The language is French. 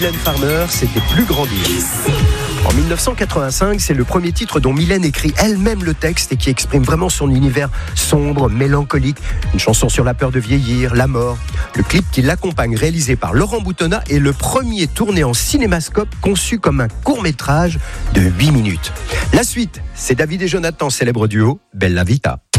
Mylène Farmer, c'était Plus grandir. En 1985, c'est le premier titre dont Mylène écrit elle-même le texte et qui exprime vraiment son univers sombre, mélancolique. Une chanson sur la peur de vieillir, la mort. Le clip qui l'accompagne, réalisé par Laurent Boutonnat, est le premier tourné en cinémascope conçu comme un court-métrage de 8 minutes. La suite, c'est David et Jonathan, célèbre duo Bella Vita.